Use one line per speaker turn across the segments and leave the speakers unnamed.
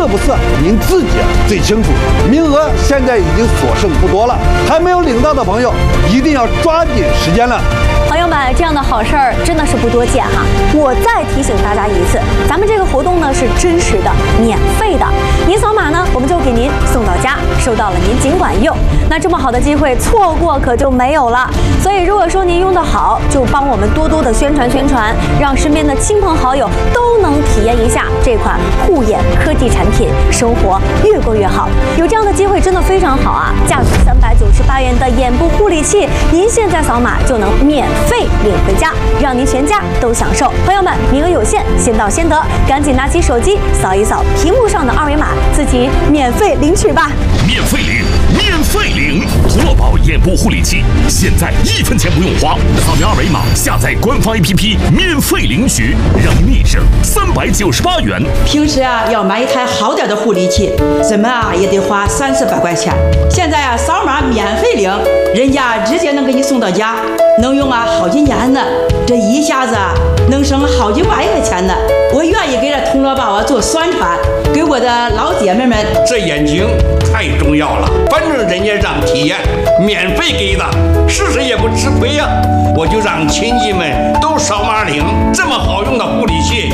适不适您自己最清楚。名额现在已经所剩不多了，还没有领到的朋友一定要抓紧时间了。
朋友们，这样的好事儿真的是不多见哈！我再提醒大家一次，咱们这个活动呢是真实的、免费的，您扫码呢，我们就给您送到家，收到了您尽管用。那这么好的机会，错过可就没有了。所以如果说您用得好，就帮我们多多的宣传宣传，让身边的亲朋好友都能体验一下这款护眼科技产品，生活越过越好。有这样的机会真的非常好啊！价值398元的眼部护理器，您现在扫码就能免费领回家，让您全家都享受。朋友们，名额有限，先到先得，赶紧拿起手机扫一扫屏幕上的二维码，自己免费领取吧！
免费领，免费领！童乐宝眼部护理器，现在1分钱不用花，扫描二维码下载官方 APP， 免费领取，让您立省398元。
平时要买一台好点的护理器，怎么也得花30-40块钱。现在扫码免费领，人家直接能给你送到家，能用好几年呢。这一下子能省好几万块钱呢。我愿意给这童乐宝做宣传，给我的老姐妹们。
这眼睛太重要了，反正人家让体验，免费给的，试试也不吃亏呀。我就让亲戚们都扫码领，这么好用的护理器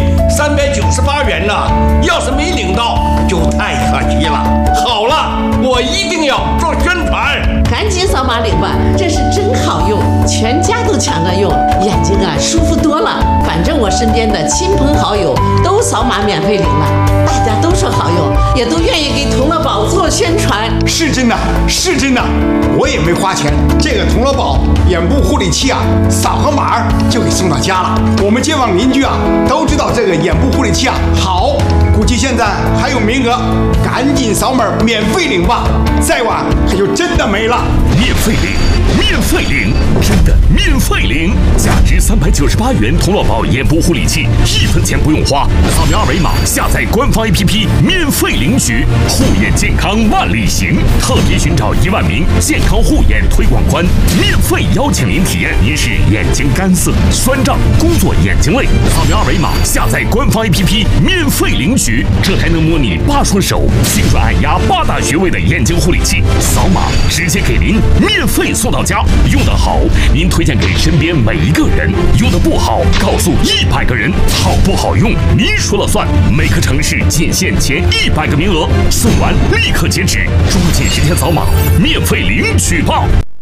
，398元呢，要是没领到就太可惜了。好了，我一定要做宣传，
赶紧扫码领吧，这是真好用，全家都抢着用，眼睛舒服多了。反正我身边的亲朋好友都扫码免费领了，大家都说好用，也都愿意给童乐宝做宣传。
是真的，是真的，我也没花钱，这个童乐宝眼部护理器扫个码就给送到家了。我们街坊邻居都知道这个眼部护理器好，估计现在还有名额，赶紧扫码免费领吧，再晚可就真的没了。
免费领，免费领，真的免费领！价值398元童乐宝眼部护理器，1分钱不用花，扫描二维码下载官方 APP， 免费领取。护眼健康万里行，特别寻找1万名健康护眼推广官，免费邀请您体验。您是眼睛干涩、酸胀、工作眼睛累，扫描二维码下载官方 APP， 免费领取。这还能模拟8双手、精准按压8大穴位的眼睛护理器，扫码直接给您免费送到家。用得好，您推荐给身边每一个人；用得不好，告诉100个人。好不好用，您说了算。每个城市仅限前100个名额，送完立刻截止，抓紧时间扫码，免费领取吧。